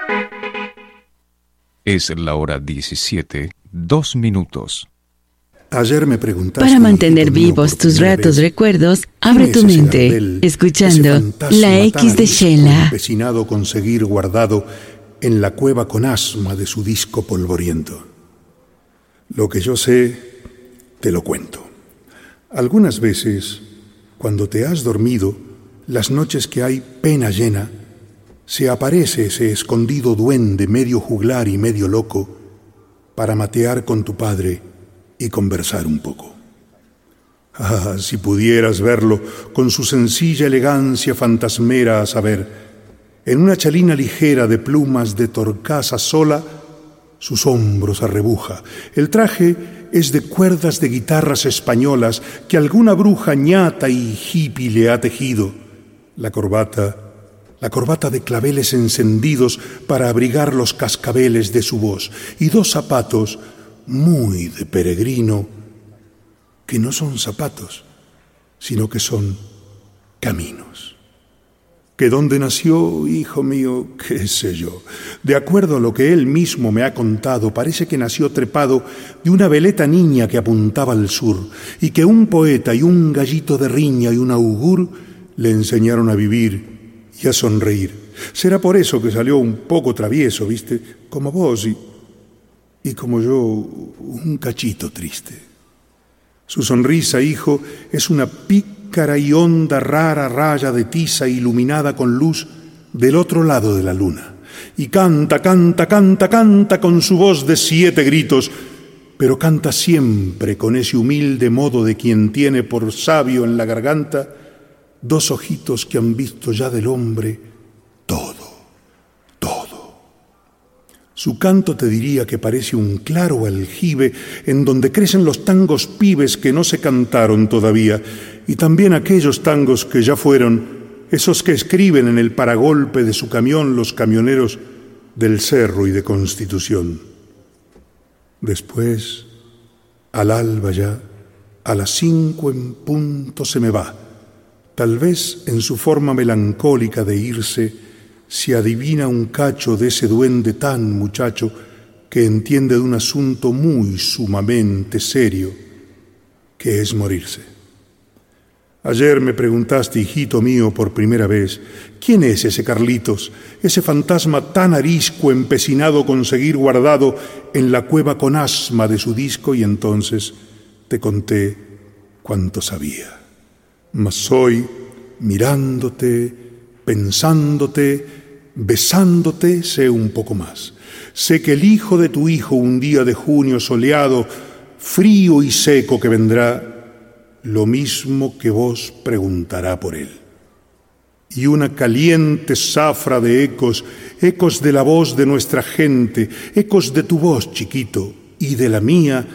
Es la hora 17, 2 minutos. Ayer me preguntaste... Para mantener vivos tus ratos recuerdos, abre tu mente, escuchando La X de Sheila. Empecinado con seguir guardado en la cueva con asma de su disco polvoriento. Lo que yo sé, te lo cuento. Algunas veces, cuando te has dormido, las noches que hay pena llena, se aparece ese escondido duende medio juglar y medio loco para matear con tu padre y conversar un poco. Ah, si pudieras verlo con su sencilla elegancia fantasmera, a saber, en una chalina ligera de plumas de torcaza sola, sus hombros arrebuja. El traje es de cuerdas de guitarras españolas que alguna bruja ñata y hippie le ha tejido. La corbata de claveles encendidos para abrigar los cascabeles de su voz, y 2 zapatos muy de peregrino, que no son zapatos, sino que son caminos. ¿Que dónde nació, hijo mío? ¿Qué sé yo? De acuerdo a lo que él mismo me ha contado, parece que nació trepado de una veleta niña que apuntaba al sur, y que un poeta y un gallito de riña y un augur le enseñaron a vivir y a sonreír. Será por eso que salió un poco travieso, ¿viste? Como vos y como yo, un cachito triste. Su sonrisa, hijo, es una pícara y honda rara raya de tiza iluminada con luz del otro lado de la luna. Y canta, canta, canta, canta con su voz de 7 gritos, pero canta siempre con ese humilde modo de quien tiene por sabio en la garganta 2 ojitos que han visto ya del hombre todo, todo. Su canto te diría que parece un claro aljibe en donde crecen los tangos pibes que no se cantaron todavía, y también aquellos tangos que ya fueron, esos que escriben en el paragolpe de su camión los camioneros del Cerro y de Constitución. Después, al alba ya, a las 5 en punto se me va. Tal vez en su forma melancólica de irse se adivina un cacho de ese duende tan muchacho que entiende de un asunto muy sumamente serio, que es morirse. Ayer me preguntaste, hijito mío, por primera vez, ¿quién es ese Carlitos, ese fantasma tan arisco empecinado con seguir guardado en la cueva con asma de su disco? Y entonces te conté cuánto sabía. Mas hoy, mirándote, pensándote, besándote, sé un poco más. Sé que el hijo de tu hijo, un día de junio soleado, frío y seco que vendrá, lo mismo que vos preguntará por él. Y una caliente zafra de ecos, ecos de la voz de nuestra gente, ecos de tu voz, chiquito, y de la mía,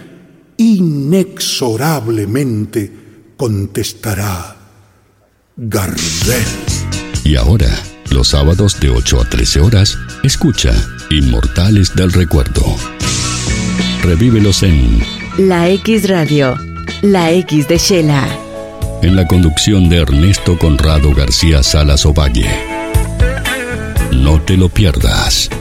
inexorablemente contestará Gardel. Y ahora, los sábados de 8 a 13 horas, escucha Inmortales del Recuerdo. Revívelos en La X Radio, La X de Sheila. En la conducción de Ernesto Conrado García Salas Ovalle. No te lo pierdas.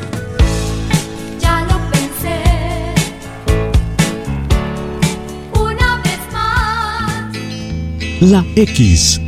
La X